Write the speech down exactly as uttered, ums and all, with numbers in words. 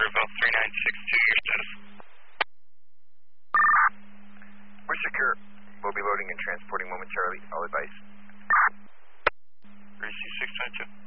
Porterville three nine six two, your status. We're secure. We'll be loading and transporting momentarily. All advice. three C six twenty-two.